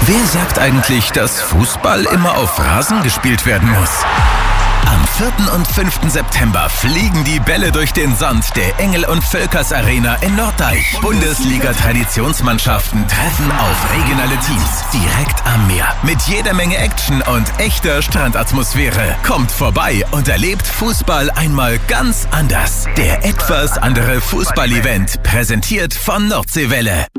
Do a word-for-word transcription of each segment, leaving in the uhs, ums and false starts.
Wer sagt eigentlich, dass Fußball immer auf Rasen gespielt werden muss? Am vierten und fünften September fliegen die Bälle durch den Sand der Engel- und Völkers Arena in Norddeich. Bundesliga-Traditionsmannschaften treffen auf regionale Teams direkt am Meer. Mit jeder Menge Action und echter Strandatmosphäre. Kommt vorbei und erlebt Fußball einmal ganz anders. Der etwas andere Fußball-Event, präsentiert von Nordseewelle.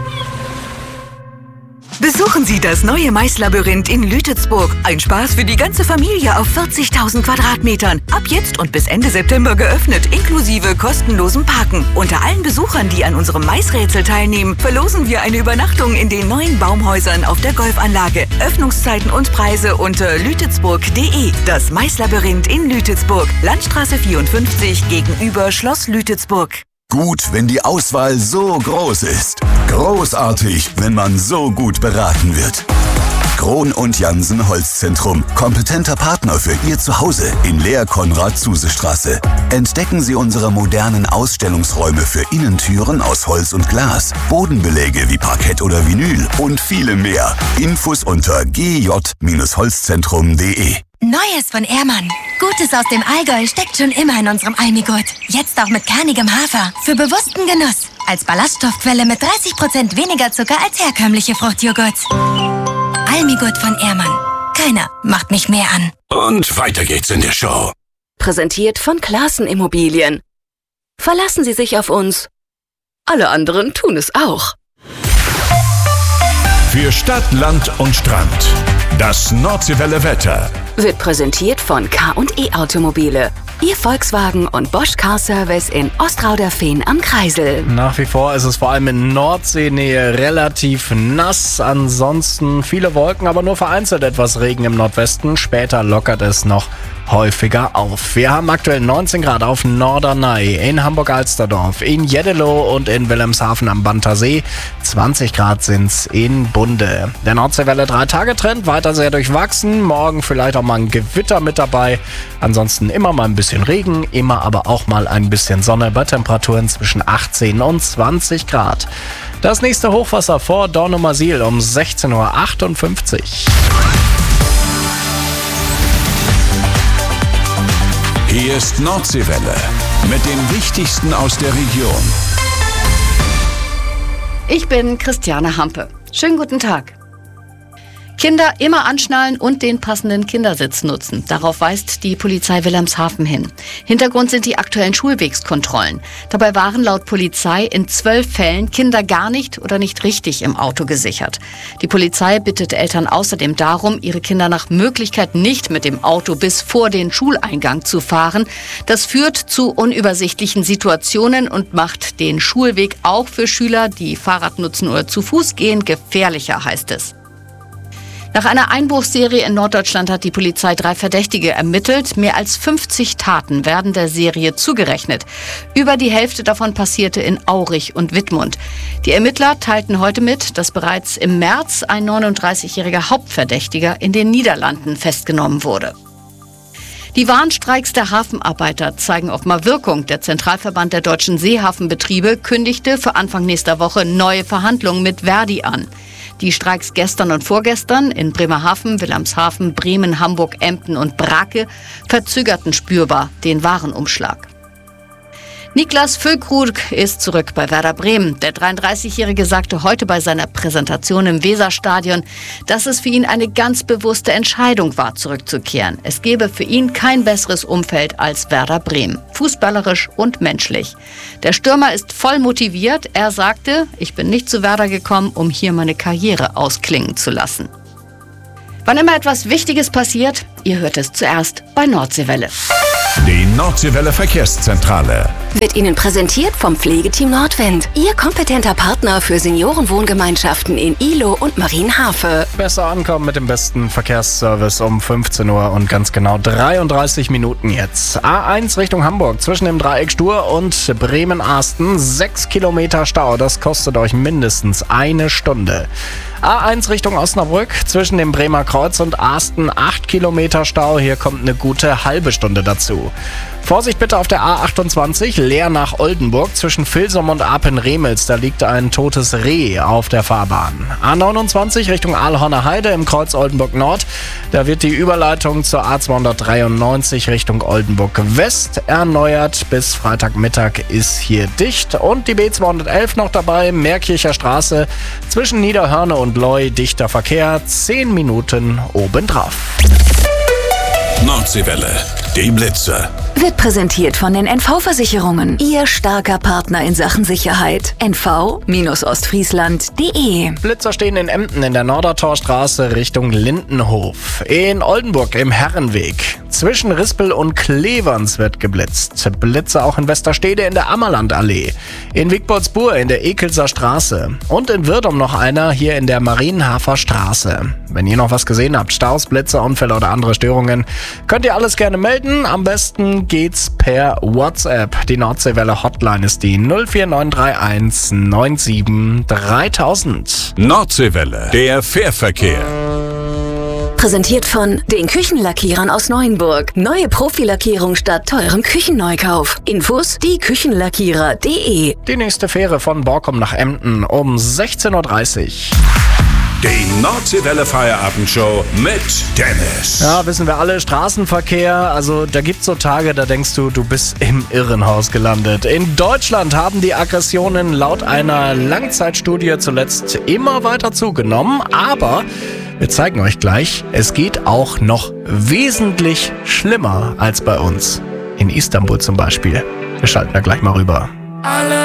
Besuchen Sie das neue Maislabyrinth in Lütetsburg. Ein Spaß für die ganze Familie auf vierzigtausend Quadratmetern. Ab jetzt und bis Ende September geöffnet, inklusive kostenlosem Parken. Unter allen Besuchern, die an unserem Maisrätsel teilnehmen, verlosen wir eine Übernachtung in den neuen Baumhäusern auf der Golfanlage. Öffnungszeiten und Preise unter lütetsburg punkt de. Das Maislabyrinth in Lütetsburg. Landstraße vierundfünfzig gegenüber Schloss Lütetsburg. Gut, wenn die Auswahl so groß ist. Großartig, wenn man so gut beraten wird. Krohn und Jansen Holzzentrum. Kompetenter Partner für Ihr Zuhause in Lehr-Konrad-Zuse-Straße. Entdecken Sie unsere modernen Ausstellungsräume für Innentüren aus Holz und Glas, Bodenbeläge wie Parkett oder Vinyl und viele mehr. Infos unter g j Holzzentrum punkt de. Neues von Ehrmann. Gutes aus dem Allgäu steckt schon immer in unserem Almigurt. Jetzt auch mit kernigem Hafer. Für bewussten Genuss. Als Ballaststoffquelle mit dreißig Prozent weniger Zucker als herkömmliche Fruchtjoghurts. Almigurt von Ehrmann. Keiner macht mich mehr an. Und weiter geht's in der Show. Präsentiert von Klaassen Immobilien. Verlassen Sie sich auf uns. Alle anderen tun es auch. Für Stadt, Land und Strand. Das Nordseewelle Wetter Wird präsentiert von K und E Automobile. Ihr Volkswagen und Bosch Car Service in Ostrauderfehn am Kreisel. Nach wie vor ist es vor allem in Nordseenähe relativ nass. Ansonsten viele Wolken, aber nur vereinzelt etwas Regen im Nordwesten. Später lockert es noch häufiger auf. Wir haben aktuell neunzehn Grad auf Norderney, in Hamburg-Alsterdorf, in Jeddelo und in Wilhelmshaven am Bantersee. zwanzig Grad sind's in Bunde. Der Nordseewelle drei Tage Trend weiter sehr durchwachsen. Morgen vielleicht auch mal ein Gewitter mit dabei. Ansonsten immer mal ein bisschen Regen, immer aber auch mal ein bisschen Sonne bei Temperaturen zwischen achtzehn und zwanzig Grad. Das nächste Hochwasser vor Dornumersiel um sechzehn Uhr achtundfünfzig. Hier ist Nordseewelle mit dem Wichtigsten aus der Region. Ich bin Christiane Hampe. Schönen guten Tag. Kinder immer anschnallen und den passenden Kindersitz nutzen. Darauf weist die Polizei Wilhelmshaven hin. Hintergrund sind die aktuellen Schulwegskontrollen. Dabei waren laut Polizei in zwölf Fällen Kinder gar nicht oder nicht richtig im Auto gesichert. Die Polizei bittet Eltern außerdem darum, ihre Kinder nach Möglichkeit nicht mit dem Auto bis vor den Schuleingang zu fahren. Das führt zu unübersichtlichen Situationen und macht den Schulweg auch für Schüler, die Fahrrad nutzen oder zu Fuß gehen, gefährlicher, heißt es. Nach einer Einbruchsserie in Norddeutschland hat die Polizei drei Verdächtige ermittelt. Mehr als fünfzig Taten werden der Serie zugerechnet. Über die Hälfte davon passierte in Aurich und Wittmund. Die Ermittler teilten heute mit, dass bereits im März ein neununddreißigjähriger Hauptverdächtiger in den Niederlanden festgenommen wurde. Die Warnstreiks der Hafenarbeiter zeigen offenbar Wirkung. Der Zentralverband der deutschen Seehafenbetriebe kündigte für Anfang nächster Woche neue Verhandlungen mit Verdi an. Die Streiks gestern und vorgestern in Bremerhaven, Wilhelmshaven, Bremen, Hamburg, Emden und Brake verzögerten spürbar den Warenumschlag. Niklas Füllkrug ist zurück bei Werder Bremen. Der dreiunddreißigjährige sagte heute bei seiner Präsentation im Weserstadion, dass es für ihn eine ganz bewusste Entscheidung war, zurückzukehren. Es gebe für ihn kein besseres Umfeld als Werder Bremen, fußballerisch und menschlich. Der Stürmer ist voll motiviert. Er sagte, ich bin nicht zu Werder gekommen, um hier meine Karriere ausklingen zu lassen. Wann immer etwas Wichtiges passiert, ihr hört es zuerst bei Nordseewelle. Die Nordseewelle Verkehrszentrale Wird Ihnen präsentiert vom Pflegeteam Nordwind. Ihr kompetenter Partner für Seniorenwohngemeinschaften in Ihlow und Marienhafe. Besser ankommen mit dem besten Verkehrsservice um fünfzehn Uhr und ganz genau dreiunddreißig Minuten jetzt. A eins Richtung Hamburg zwischen dem Dreieck Stur und Bremen-Arsten. Sechs Kilometer Stau, das kostet euch mindestens eine Stunde. A eins Richtung Osnabrück zwischen dem Bremer Kreuz und Arsten. Acht Kilometer Stau, hier kommt eine gute halbe Stunde dazu. Vorsicht bitte auf der A achtundzwanzig Leer nach Oldenburg zwischen Vilsum und Apen-Remels. Da liegt ein totes Reh auf der Fahrbahn. A neunundzwanzig Richtung Aalhorner Heide im Kreuz Oldenburg Nord. Da wird die Überleitung zur A zweihundertdreiundneunzig Richtung Oldenburg West erneuert. Bis Freitagmittag ist hier dicht. Und die B zweihundertelf noch dabei, Meerkircher Straße zwischen Niederhörne und Leu. Dichter Verkehr, zehn Minuten obendrauf. Nordseewelle, die Blitzer. Wird präsentiert von den N V-Versicherungen. Ihr starker Partner in Sachen Sicherheit. N V Ostfriesland Punkt de. Blitzer stehen in Emden in der Nordertorstraße Richtung Lindenhof. In Oldenburg im Herrenweg. Zwischen Rispel und Kleverns wird geblitzt. Blitzer auch in Westerstede in der Ammerlandallee. In Wigboldsburg in der Ekelser Straße. Und in Wirdum noch einer hier in der Marienhafer Straße. Wenn ihr noch was gesehen habt, Staus, Blitzer, Unfälle oder andere Störungen, könnt ihr alles gerne melden. Am besten geht's per WhatsApp. Die Nordseewelle Hotline ist die null vier neun drei eins neun sieben dreitausend. Nordseewelle, der Fährverkehr. Präsentiert von den Küchenlackierern aus Neuenburg. Neue Profilackierung statt teurem Küchenneukauf. Infos die Küchenlackierer Punkt de. Die nächste Fähre von Borkum nach Emden um sechzehn Uhr dreißig. Die Nordseewelle Feierabendshow mit Dennis. Ja, wissen wir alle, Straßenverkehr, also da gibt's so Tage, da denkst du, du bist im Irrenhaus gelandet. In Deutschland haben die Aggressionen laut einer Langzeitstudie zuletzt immer weiter zugenommen, aber wir zeigen euch gleich, es geht auch noch wesentlich schlimmer als bei uns. In Istanbul zum Beispiel. Wir schalten da gleich mal rüber. Alle